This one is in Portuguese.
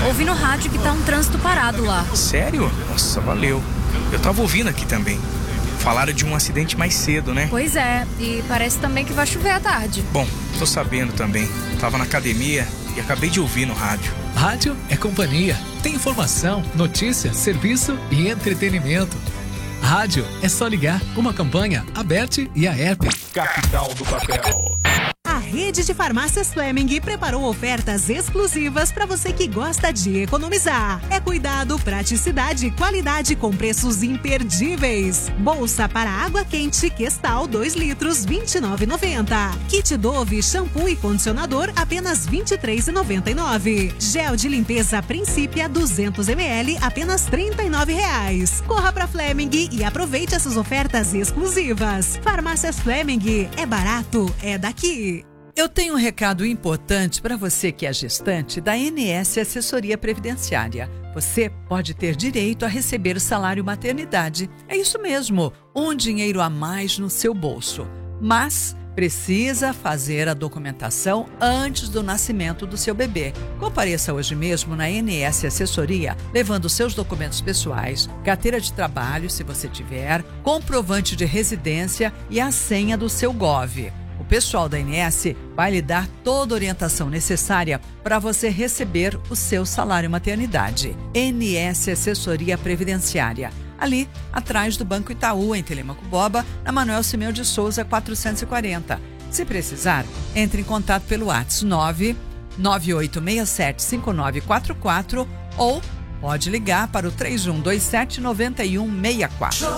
Ouvi no rádio que tá um trânsito parado lá. Sério? Nossa, valeu. Eu tava ouvindo aqui também. Falaram de um acidente mais cedo, né? Pois é, e parece também que vai chover à tarde. Bom, tô sabendo também. Tava na academia e acabei de ouvir no rádio. Rádio é companhia. Tem informação, notícia, serviço e entretenimento. Rádio é só ligar. Uma campanha, a Bet e a App. Capital do Papel. A rede de farmácias Fleming preparou ofertas exclusivas para você que gosta de economizar. É cuidado, praticidade e qualidade com preços imperdíveis. Bolsa para água quente Questal 2 litros, R$ 29,90. Kit Dove, shampoo e condicionador, apenas R$ 23,99. Gel de limpeza Principia 200 ml, apenas R$ 39,00. Corra para Fleming e aproveite essas ofertas exclusivas. Farmácias Fleming, é barato, é daqui. Eu tenho um recado importante para você que é gestante da NS Assessoria Previdenciária. Você pode ter direito a receber o salário maternidade. É isso mesmo, um dinheiro a mais no seu bolso. Mas precisa fazer a documentação antes do nascimento do seu bebê. Compareça hoje mesmo na NS Assessoria, levando seus documentos pessoais, carteira de trabalho, se você tiver, comprovante de residência e a senha do seu GOV. O pessoal da ANS vai lhe dar toda a orientação necessária para você receber o seu salário maternidade. ANS Assessoria Previdenciária. Ali, atrás do Banco Itaú, em Telemaco Boba, na Manuel Simeu de Souza, 440. Se precisar, entre em contato pelo WhatsApp 998675944 ou pode ligar para o 3127-9164.